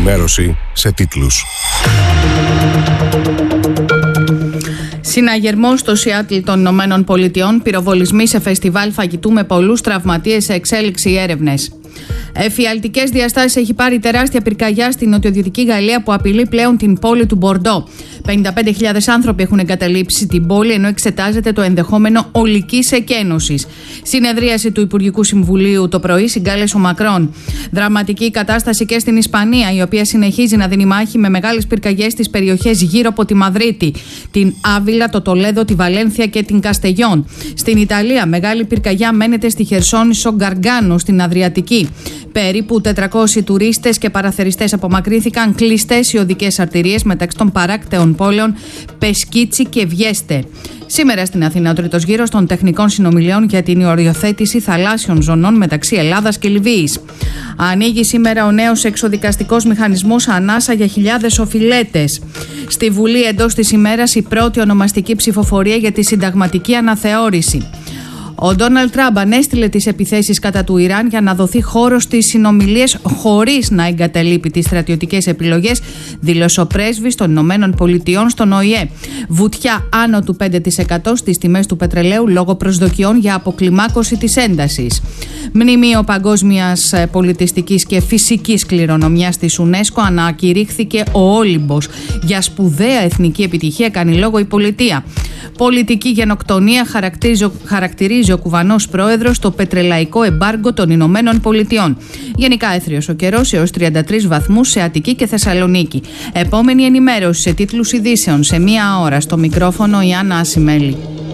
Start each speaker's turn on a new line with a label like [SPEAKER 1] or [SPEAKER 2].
[SPEAKER 1] ενημέρωση σε τίτλους.
[SPEAKER 2] Συναγερμός στο Σιάτλ των Ηνωμένων Πολιτειών, πυροβολισμοί σε φεστιβάλ φαγητού με πολλούς τραυματίες, σε εξέλιξη έρευνες. Εφιαλτικές διαστάσεις έχει πάρει τεράστια πυρκαγιά στην νοτιοδυτική Γαλλία που απειλεί πλέον την πόλη του Μπορντό. 55.000 άνθρωποι έχουν εγκαταλείψει την πόλη, ενώ εξετάζεται το ενδεχόμενο ολικής εκένωσης. Συνεδρίαση του Υπουργικού Συμβουλίου το πρωί συγκάλεσε ο Μακρόν. Δραματική κατάσταση και στην Ισπανία, η οποία συνεχίζει να δίνει μάχη με μεγάλες πυρκαγιές στις περιοχές γύρω από τη Μαδρίτη, την Άβυλα, το Τολέδο, τη Βαλένθια και την Καστεγιόν. Στην Ιταλία, μεγάλη πυρκαγιά μένεται στη Χερσόνησο Γκαργκάνο, στην Αδριατική. Περίπου 400 τουρίστες και παραθεριστές απομακρύνθηκαν, κλειστές οι οδικές αρτηρίες μεταξύ των παράκτεων πόλεων Πεσκίτσι και Βιέστε. Σήμερα στην Αθήνα ο τρίτος γύρος των τεχνικών συνομιλιών για την οριοθέτηση θαλάσσιων ζωνών μεταξύ Ελλάδας και Λιβύης. Ανοίγει σήμερα ο νέος εξοδικαστικός μηχανισμός ανάσα για χιλιάδες οφειλέτες. Στη Βουλή εντός της ημέρας η πρώτη ονομαστική ψηφοφορία για τη συνταγματική αναθεώρηση. Ο Ντόναλντ Τραμπ ανέστειλε τις επιθέσεις κατά του Ιράν για να δοθεί χώρος στις συνομιλίες χωρίς να εγκαταλείπει τις στρατιωτικές επιλογές, δήλωσε ο πρέσβης των Ηνωμένων Πολιτειών στον ΟΗΕ. Βουτιά άνω του 5% στις τιμές του πετρελαίου λόγω προσδοκιών για αποκλιμάκωση της έντασης. Μνημείο παγκόσμιας πολιτιστικής και φυσικής κληρονομιάς της UNESCO ανακηρύχθηκε ο Όλυμπος. Για σπουδαία εθνική επιτυχία κάνει λόγο η πολιτεία. Πολιτική γενοκτονία χαρακτηρίζει ο Κουβανός πρόεδρος το πετρελαϊκό εμπάργκο των Ηνωμένων Πολιτειών. Γενικά έθριος ο καιρός έως 33 βαθμούς σε Αττική και Θεσσαλονίκη. Επόμενη ενημέρωση σε τίτλους ειδήσεων σε 1 ώρα. Στο μικρόφωνο η Άννα Ασημέλη.